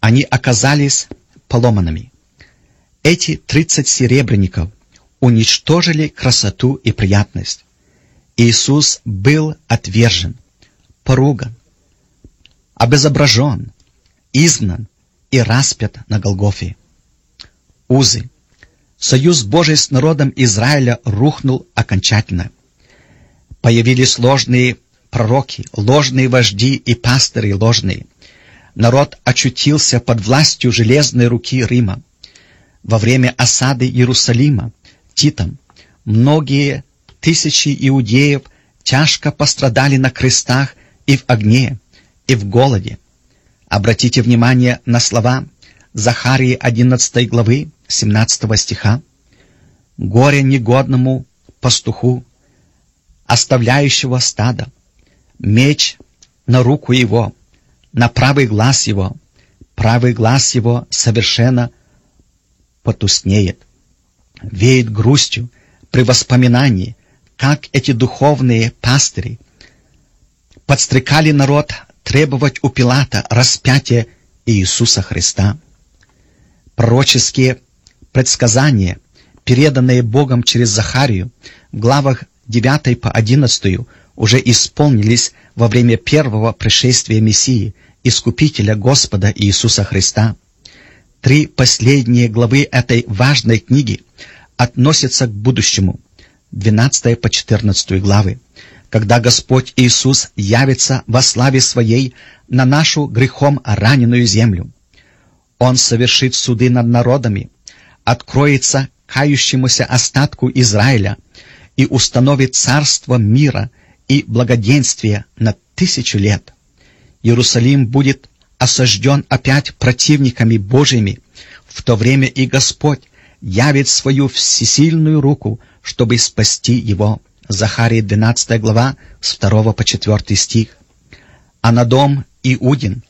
они оказались поломанными. Эти 30 серебряников уничтожили красоту и приятность. Иисус был отвержен, поруган, обезображен, изгнан и распят на Голгофе. Узы. Союз Божий с народом Израиля рухнул окончательно. Появились ложные пророки, ложные вожди и пастыри ложные. Народ очутился под властью железной руки Рима. Во время осады Иерусалима Титом многие тысячи иудеев тяжко пострадали на крестах и в огне, и в голоде. Обратите внимание на слова Захарии 11 главы 17 стиха. «Горе негодному пастуху, оставляющего стадо, меч на руку его, на правый глаз его совершенно потускнеет». Веет грустью при воспоминании, как эти духовные пастыри подстрекали народ требовать у Пилата распятия Иисуса Христа. Пророческие предсказания, переданные Богом через Захарию в главах 9 по 11, уже исполнились во время первого пришествия Мессии, Искупителя Господа Иисуса Христа. 3 последние главы этой важной книги относятся к будущему, 12 по 14 главы, когда Господь Иисус явится во славе Своей на нашу грехом раненую землю. Он совершит суды над народами, откроется кающемуся остатку Израиля и установит царство мира и благоденствия на 1000 лет. Иерусалим будет осажден опять противниками Божьими, в то время и Господь явит свою всесильную руку, чтобы спасти его. Захарии 12 глава, с 2 по 4 стих. «А на дом Иудин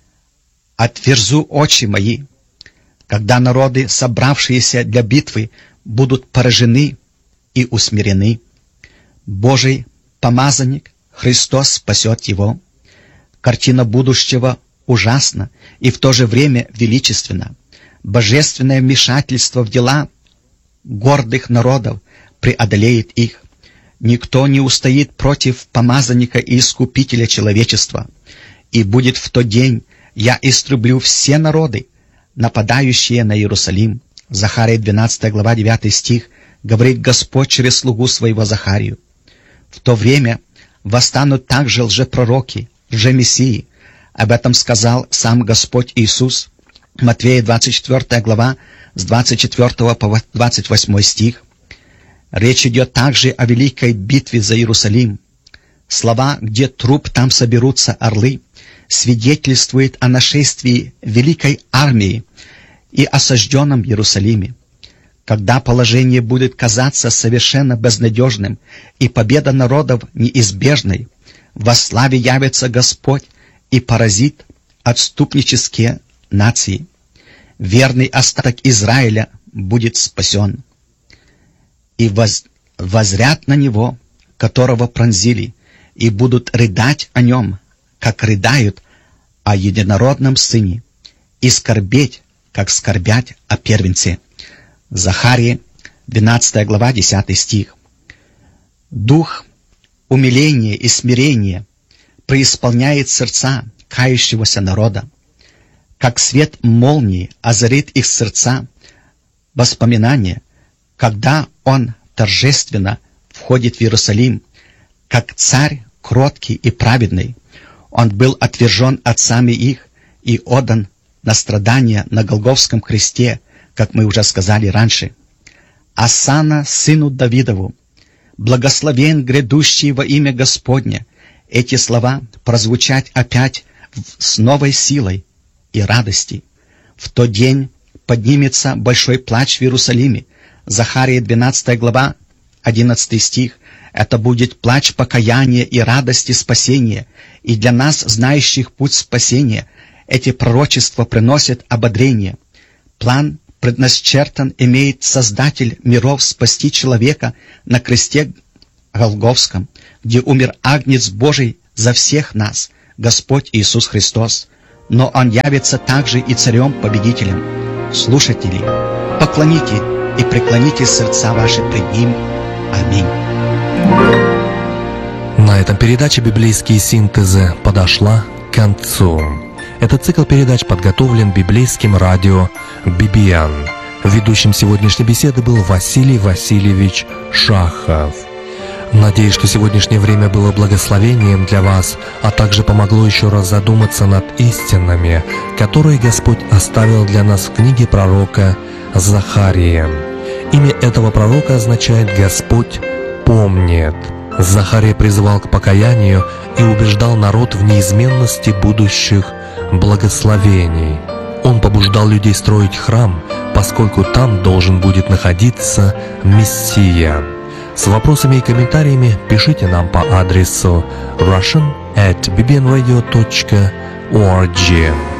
отверзу очи мои, когда народы, собравшиеся для битвы, будут поражены и усмирены. Божий помазанник, Христос спасет его». Картина будущего ужасна и в то же время величественна. Божественное вмешательство в дела гордых народов преодолеет их. Никто не устоит против помазанника и искупителя человечества. И будет в тот день: я истреблю все народы, нападающие на Иерусалим. Захария 12 глава 9 стих, говорит Господь через слугу своего Захарию. В то время восстанут также лжепророки, лжемессии. Об этом сказал сам Господь Иисус. Матвея 24 глава, с 24 по 28 стих. Речь идет также о великой битве за Иерусалим. Слова «где труп, там соберутся орлы» свидетельствует о нашествии великой армии и осажденном Иерусалиме. Когда положение будет казаться совершенно безнадежным и победа народов неизбежной, во славе явится Господь и поразит отступнические нации. Верный остаток Израиля будет спасен. И воззрят на него, которого пронзили, и будут рыдать о нем, как рыдают о единородном сыне, и скорбеть, как скорбят о первенце. Захария 12 глава 10 стих. Дух умиления и смирения преисполняет сердца кающегося народа, как свет молнии озарит их сердца воспоминания, когда он торжественно входит в Иерусалим, как царь кроткий и праведный. Он был отвержен отцами их и отдан на страдания на Голгофском кресте, как мы уже сказали раньше. Осанна сыну Давидову, благословен грядущий во имя Господне. Эти слова прозвучат опять с новой силой и радости. В тот день поднимется большой плач в Иерусалиме. Захария 12 глава, 11 стих. Это будет плач покаяния и радости спасения. И для нас, знающих путь спасения, эти пророчества приносят ободрение. План предначертан имеет Создатель миров спасти человека на кресте Голгофском, где умер Агнец Божий за всех нас, Господь Иисус Христос. но Он явится также и царем-победителем. Слушатели, поклоните и преклоните сердца ваши пред Ним. Аминь. На этом передача «Библейские синтезы» подошла к концу. Этот цикл передач подготовлен библейским радио «Бибиан». Ведущим сегодняшней беседы был Василий Васильевич Шахов. Надеюсь, что сегодняшнее время было благословением для вас, а также помогло еще раз задуматься над истинами, которые Господь оставил для нас в книге пророка Захария. Имя этого пророка означает «Господь помнит». Захария призывал к покаянию и убеждал народ в неизменности будущих благословений. Он побуждал людей строить храм, поскольку там должен будет находиться Мессия. С вопросами и комментариями пишите нам по адресу russian@bbnradio.org.